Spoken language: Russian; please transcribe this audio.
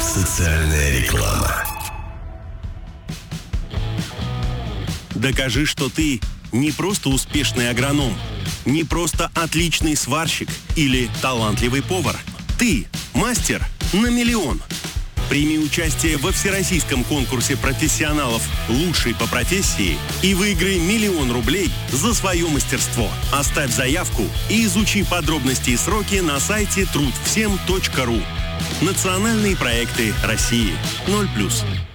Социальная реклама. Докажи, что ты не просто успешный агроном, не просто отличный сварщик или талантливый повар. Ты мастер на миллион. Прими участие во всероссийском конкурсе профессионалов «Лучший по профессии» и выиграй 1 000 000 рублей за свое мастерство. Оставь заявку и изучи подробности и сроки на сайте трудвсем.ру. Национальные проекты России. 0+.